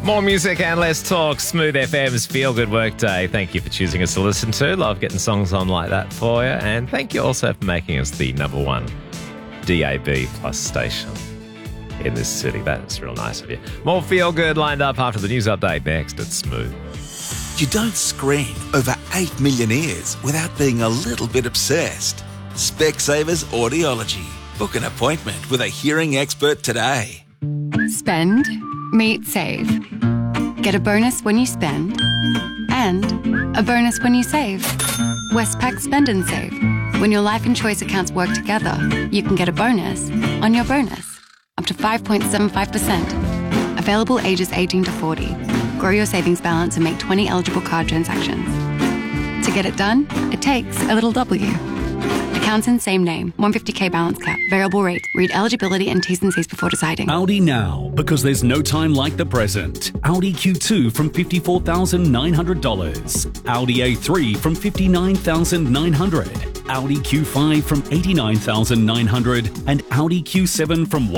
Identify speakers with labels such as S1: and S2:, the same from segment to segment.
S1: More music and less talk. Smooth FM's Feel Good Workday. Thank you for choosing us to listen to. Love getting songs on like that for you. And thank you also for making us the number one DAB plus station in this city. That's real nice of you. More Feel Good lined up after the news update next at Smooth.
S2: You don't scream over 8 million ears without being a little bit obsessed. Specsavers Audiology. Book an appointment with a hearing expert today.
S3: Spend, meet, save. Get a bonus when you spend and a bonus when you save. Westpac Spend and Save. When your life and choice accounts work together, you can get a bonus on your bonus. Up to 5.75%. Available ages 18 to 40. Grow your savings balance and make 20 eligible card transactions. To get it done, it takes a little W. Accounts in same name. 150k balance cap. Variable rate. Read eligibility and T's and C's before deciding.
S4: Audi now, because there's no time like the present. Audi Q2 from $54,900. Audi A3 from $59,900. Audi Q5 from $89,900. And Audi Q7 from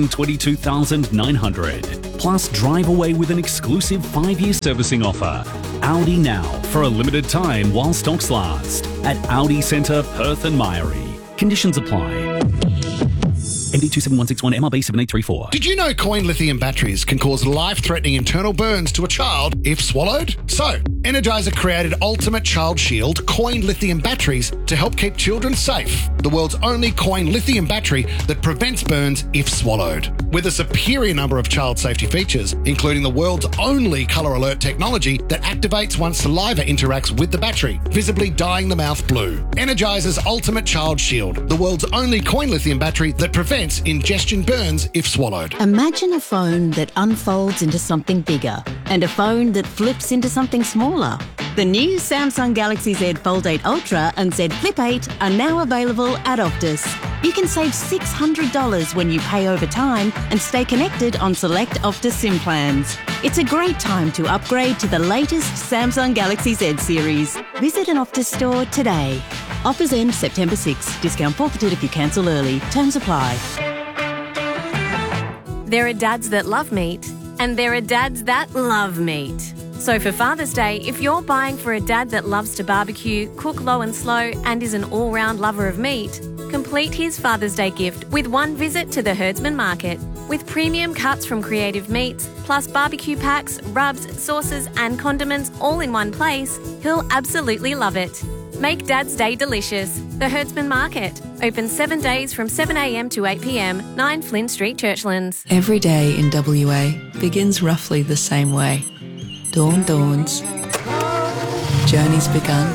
S4: $122,900. Plus, drive away with an exclusive 5-year servicing offer. Audi now, for a limited time while stocks last. At Audi Centre, Perth and Mairie. Conditions apply. MD 27161 MRB 7834.
S5: Did you know coin lithium batteries can cause life-threatening internal burns to a child if swallowed? So, Energizer created Ultimate Child Shield coin lithium batteries to help keep children safe. The world's only coin lithium battery that prevents burns if swallowed. With a superior number of child safety features, including the world's only colour alert technology that activates once saliva interacts with the battery, visibly dyeing the mouth blue. Energizer's Ultimate Child Shield, the world's only coin lithium battery that prevents ingestion burns if swallowed.
S6: Imagine a phone that unfolds into something bigger and a phone that flips into something smaller. The new Samsung Galaxy Z Fold 8 Ultra and Z Flip 8 are now available at Optus. You can save $600 when you pay over time and stay connected on select Optus SIM plans. It's a great time to upgrade to the latest Samsung Galaxy Z series. Visit an Optus store today. Offers end September 6. Discount forfeited if you cancel early. Terms apply.
S7: There are dads that love meat and there are dads that love meat. So for Father's Day, if you're buying for a dad that loves to barbecue, cook low and slow and is an all-round lover of meat, complete his Father's Day gift with one visit to the Herdsman Market. With premium cuts from Creative Meats, plus barbecue packs, rubs, sauces and condiments all in one place, he'll absolutely love it. Make Dad's Day delicious. The Herdsman Market. Open 7 days from 7 a.m. to 8 p.m. 9 Flynn Street, Churchlands.
S8: Every day in WA begins roughly the same way. Dawn dawns. Journey's begun.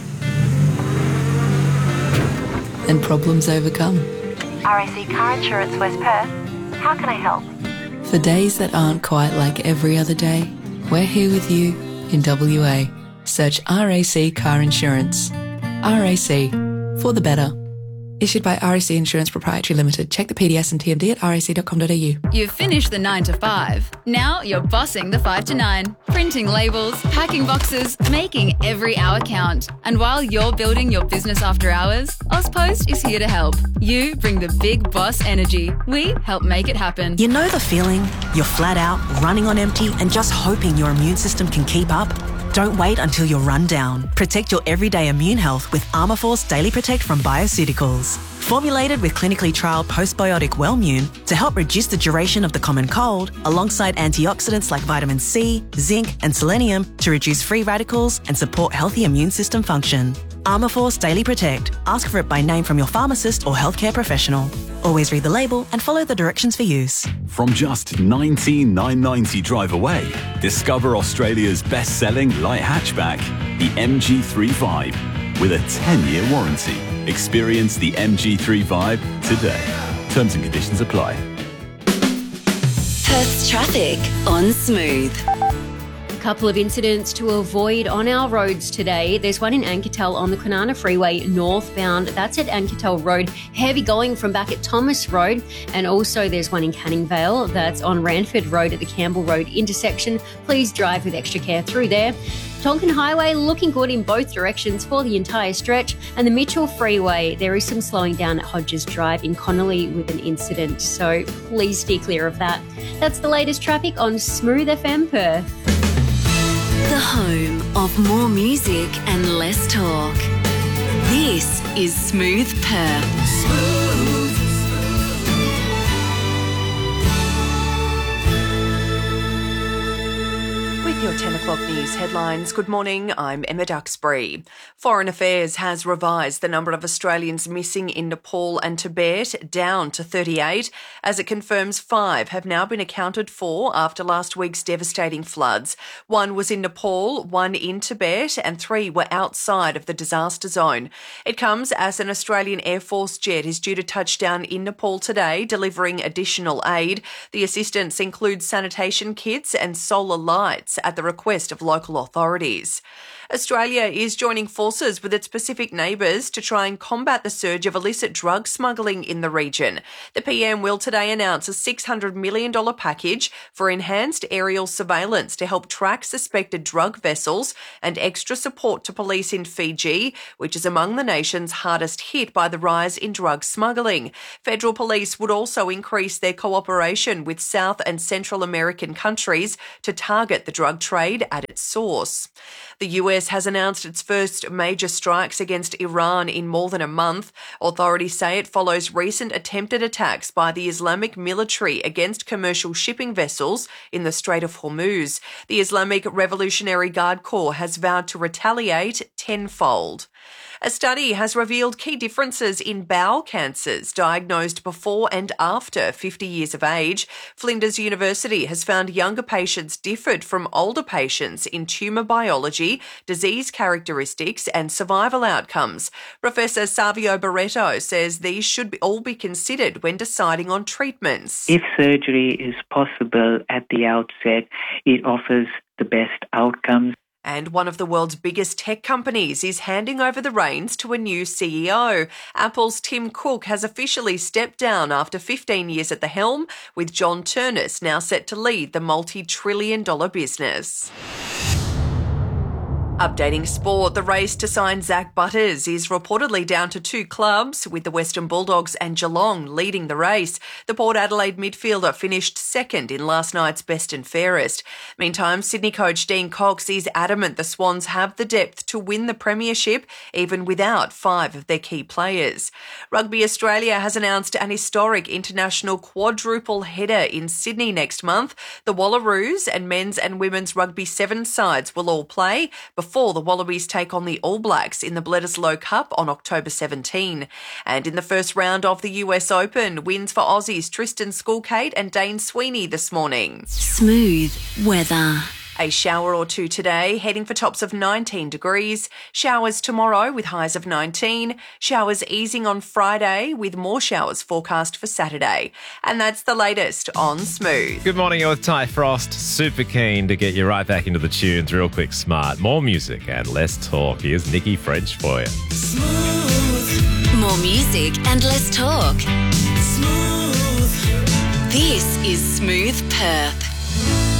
S8: And problems overcome.
S9: RAC Car Insurance West Perth. How can I help?
S8: For days that aren't quite like every other day, we're here with you in WA. Search RAC Car Insurance. RAC, for the better. Issued by RAC Insurance Proprietary Limited. Check the PDS and TMD at rac.com.au.
S10: You've finished the 9 to 5. Now you're bossing the 5 to 9. Printing labels, packing boxes, making every hour count. And while you're building your business after hours, Ozpost is here to help. You bring the big boss energy. We help make it happen.
S11: You know the feeling? You're flat out, running on empty, and just hoping your immune system can keep up? Don't wait until you're run down. Protect your everyday immune health with Armourforce Daily Protect from Bioceuticals. Formulated with clinically trialled postbiotic Wellmune to help reduce the duration of the common cold, alongside antioxidants like vitamin C, zinc and selenium to reduce free radicals and support healthy immune system function. Armourforce Daily Protect. Ask for it by name from your pharmacist or healthcare professional. Always read the label and follow the directions for use.
S12: From just $19,990 drive away, discover Australia's best-selling light hatchback, the MG3 Vibe, with a 10-year warranty. Experience the MG3 Vibe today. Terms and conditions apply.
S13: Perth's traffic on Smooth. Couple of incidents to avoid on our roads today. There's one in Anketel on the Kwinana Freeway northbound. That's at Anketel Road. Heavy going from back at Thomas Road. And also there's one in Canning Vale. That's on Ranford Road at the Campbell Road intersection. Please drive with extra care through there. Tonkin Highway looking good in both directions for the entire stretch. And the Mitchell Freeway, there is some slowing down at Hodges Drive in Connolly with an incident. So please steer clear of that. That's the latest traffic on Smooth FM Perth.
S14: The home of more music and less talk. This is Smooth Perth.
S15: Your 10 o'clock news headlines. Good morning, I'm Emma Duxbury. Foreign Affairs has revised the number of Australians missing in Nepal and Tibet down to 38, as it confirms 5 have now been accounted for after last week's devastating floods. 1 was in Nepal, 1 in Tibet, and 3 were outside of the disaster zone. It comes as an Australian Air Force jet is due to touch down in Nepal today, delivering additional aid. The assistance includes sanitation kits and solar lights at the request of local authorities. Australia is joining forces with its Pacific neighbours to try and combat the surge of illicit drug smuggling in the region. The PM will today announce a $600 million package for enhanced aerial surveillance to help track suspected drug vessels and extra support to police in Fiji, which is among the nations hardest hit by the rise in drug smuggling. Federal police would also increase their cooperation with South and Central American countries to target the drug trade at its source. The US has announced its first major strikes against Iran in more than a month. Authorities say it follows recent attempted attacks by the Islamic military against commercial shipping vessels in the Strait of Hormuz. The Islamic Revolutionary Guard Corps has vowed to retaliate tenfold. A study has revealed key differences in bowel cancers diagnosed before and after 50 years of age. Flinders University has found younger patients differed from older patients in tumour biology, disease characteristics and survival outcomes. Professor Savio Barreto says these should all be considered when deciding on treatments.
S16: If surgery is possible at the outset, it offers the best outcomes.
S15: And one of the world's biggest tech companies is handing over the reins to a new CEO. Apple's Tim Cook has officially stepped down after 15 years at the helm, with John Ternus now set to lead the multi-trillion-dollar business. Updating sport, the race to sign Zach Butters is reportedly down to 2 clubs, with the Western Bulldogs and Geelong leading the race. The Port Adelaide midfielder finished second in last night's best and fairest. Meantime, Sydney coach Dean Cox is adamant the Swans have the depth to win the premiership, even without 5 of their key players. Rugby Australia has announced an historic international quadruple header in Sydney next month. The Wallaroos and men's and women's rugby 7 sides will all play before the Wallabies take on the All Blacks in the Bledisloe Cup on October 17. And in the first round of the US Open, wins for Aussies Tristan Skulkate and Dane Sweeney this morning.
S14: Smooth weather.
S15: A shower or 2 today, heading for tops of 19 degrees. Showers tomorrow with highs of 19. Showers easing on Friday with more showers forecast for Saturday. And that's the latest on Smooth.
S1: Good morning, you're with Ty Frost. Super keen to get you right back into the tunes, real quick, smart. More music and less talk. Here's Nikki French for you.
S14: Smooth. More music and less talk. Smooth. This is Smooth Perth.